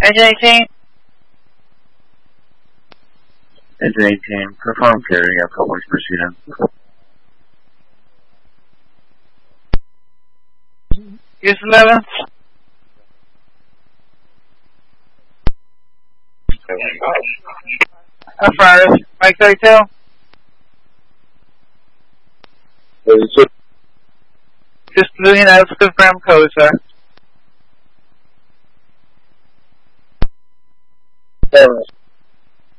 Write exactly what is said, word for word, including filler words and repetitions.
Engine eighteen. Engine eighteen, confirm carrier, you have couplings proceeding. Use eleven. Affirmative. Mike thirty-two. thirty-two. Just Lillian Ellis, confirm code, sir. Affirmative.